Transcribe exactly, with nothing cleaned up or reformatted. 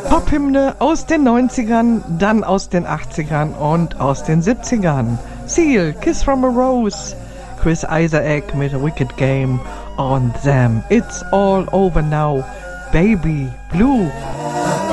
Pop-Hymne aus den neunzigern, dann aus den achtzigern und aus den siebzigern. Seal, Kiss from a Rose, Chris Isaak mit Wicked Game und Them, It's All Over Now, Baby Blue.